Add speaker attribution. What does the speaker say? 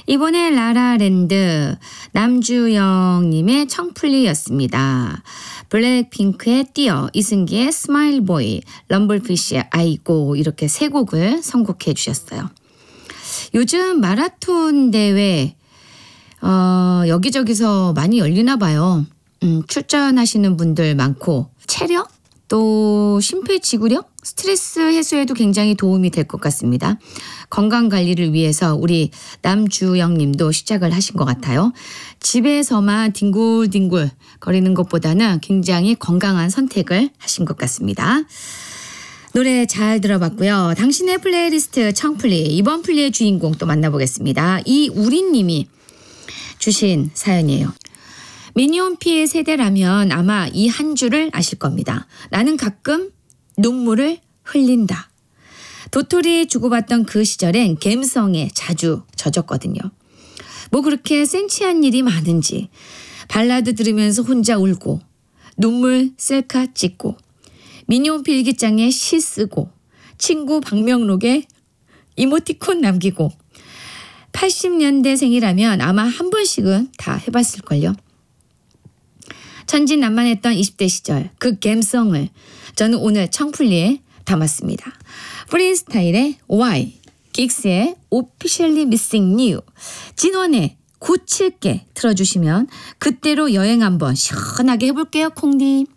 Speaker 1: 이번에 라라랜드 남주영님의 청플리였습니다. 블랙핑크의 뛰어, 이승기의 스마일보이, 럼블피쉬의 아이고 이렇게 세 곡을 선곡해 주셨어요. 요즘 마라톤 대회 여기저기서 많이 열리나 봐요. 출전하시는 분들 많고 체력 또 심폐지구력 스트레스 해소에도 굉장히 도움이 될 것 같습니다. 건강관리를 위해서 우리 남주영 님도 시작을 하신 것 같아요. 집에서만 뒹굴뒹굴 거리는 것보다는 굉장히 건강한 선택을 하신 것 같습니다. 노래 잘 들어봤고요. 당신의 플레이리스트 청플리, 이번 플리의 주인공 또 만나보겠습니다. 이우리 님이 주신 사연이에요. 미니홈피의 세대라면 아마 이 한 줄을 아실 겁니다. 나는 가끔 눈물을 흘린다. 도토리 주고받던 그 시절엔 갬성에 자주 젖었거든요. 뭐 그렇게 센치한 일이 많은지 발라드 들으면서 혼자 울고 눈물 셀카 찍고 미니홈피 일기장에 시 쓰고 친구 방명록에 이모티콘 남기고 80년대생이라면 아마 한 번씩은 다 해봤을걸요. 천진난만했던 20대 시절 그 감성을 저는 오늘 청플리에 담았습니다. 프리스타일의 Why, 긱스의 Officially Missing You, 진원의 고칠게 틀어주시면 그때로 여행 한번 시원하게 해볼게요. 콩님.